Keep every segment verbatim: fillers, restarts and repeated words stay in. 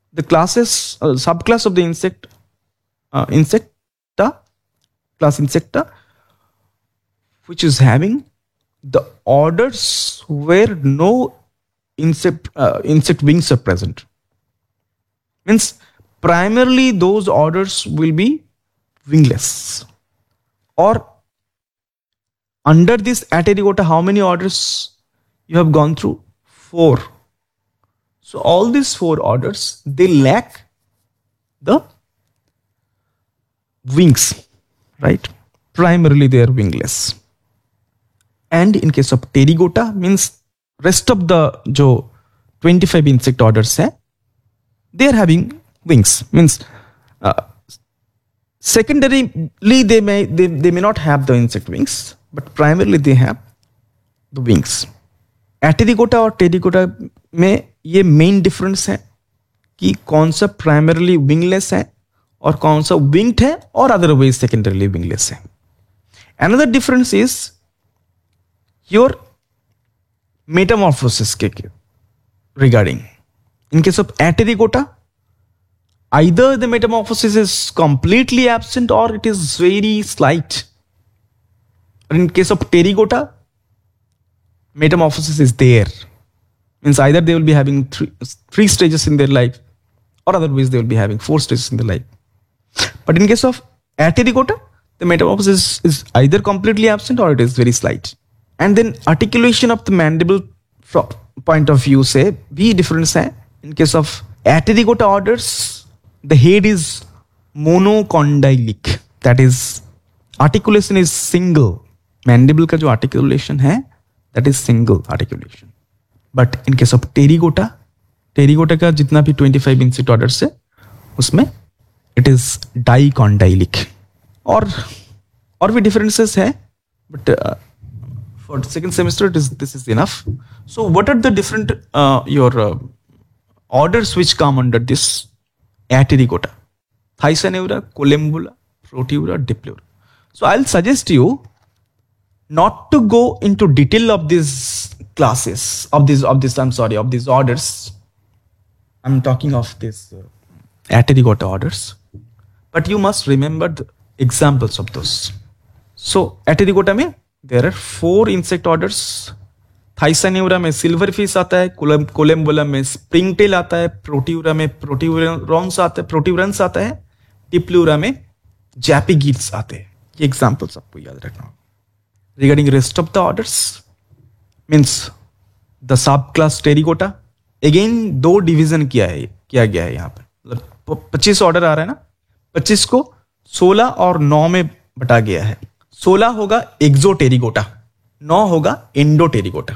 the classes, uh, subclass of the insect, uh, insecta, class insecta, which is having the orders where no insect uh, insect wings are present. Means primarily those orders will be wingless. Or under this Aterygota, how many orders you have gone through? Four. So all these four orders, they lack the wings, right? Primarily they are wingless. And in case of Pterygota, means rest of the jo twenty-five insect orders hai, they are having wings. Means uh, secondarily they may they, they may not have the insect wings, but primarily they have the wings. Aterygota और Pterygota में ये main difference है कि कौन सा primarily wingless है और कौन सा विंग्ड है और अदरवाइज सेकेंडरली विंगलेस है. Another difference is your metamorphosis regarding. In case of Aterygota, either the metamorphosis is completely absent or it is very slight. In case of Pterygota, metamorphosis is there. Means either they will be having three, three stages in their life or otherwise they will be having four stages in their life. But in case of Aterygota, the metamorphosis is either completely absent or it is very slight. And then articulation of the mandible from point of view say भी difference है. In case of Aterygota orders, the head is monocondylic. That is, articulation is single. Mandible का जो articulation है, that is single articulation. But in case of Pterygota, Pterygota का जितना भी twenty-five insect orders है, उसमें it is dicondylic. और और भी differences है, but uh, for second semester it is this is enough. So what are the different uh, your uh, orders which come under this Aterygota? Thysanura, Collembola, Proteura, Dipleura. So I'll suggest you not to go into detail of these classes of these of this I'm sorry of these orders. I'm talking of this uh, Aterygota orders, but you must remember the examples of those. So Aterygota में there are four insect orders. Thysanura में silverfish आता है, Collembola में springtail आता है, Proteura में proteurons आता है, proteurons आता है, Dipleura में japygids आते हैं. ये examples आपको याद रखना. Regarding rest of the orders, means the subclass Pterygota, again दो division किया है किया गया है यहाँ पे. मतलब पच्चीस ऑर्डर आ रहा है ना, पच्चीस को सोलह और नौ में बटा गया है. सोलह होगा एक्सोटेरिगोटा, नौ होगा एंडोटेरिगोटा.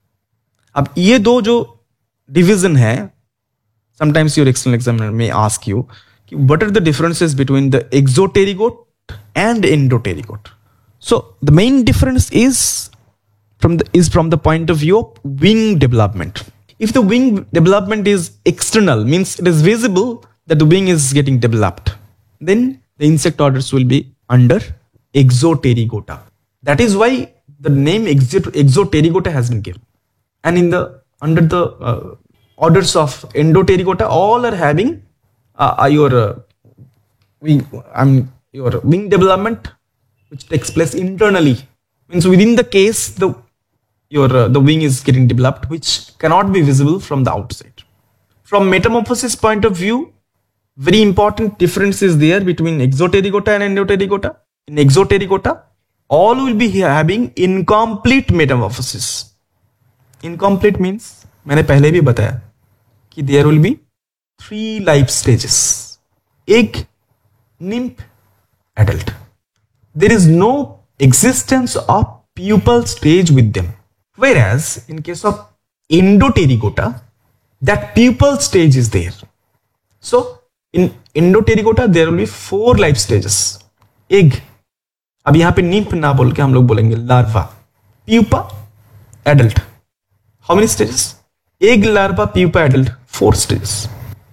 अब ये दो जो डिवीजन है, समटाइम्स योर एक्सटर्नल एग्जामिनर में आस्क यू कि what are the differences between the एक्सोटेरिगोट and एंडोटेरिगोट. So the main difference is from the is from the point of view of wing development. If the wing development is external, means it is visible that the wing is getting developed, then the insect orders will be under Exoterygota. That is why the name Exoterygota has been given. And in the under the uh, orders of Endoterygota, all are having uh, your uh, wing, um, your wing development, which takes place internally. Means within the case, the your uh, the wing is getting developed, which cannot be visible from the outside. From metamorphosis point of view, very important difference is there between Exoterygota and Endoterygota. In Exoterygota, all will be having incomplete metamorphosis. Incomplete means मैंने पहले भी बताया कि there will be three life stages: egg, nymph, adult. There is no existence of pupal stage with them. Whereas in case of Endoterygota, that pupal stage is there. So in Endoterygota there will be four life stages. Egg, अब यहाँ पे nymph ना बोल के हम लोग बोलेंगे larva. Pupa, adult. How many stages? Egg, larva, pupa, adult. Four stages.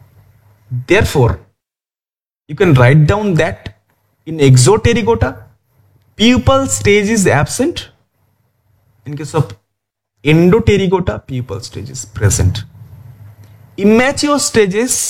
Therefore, you can write down that in Exoterygota, pupal stage is absent. In case of Endoterygota, pupal stage is present. Immature stages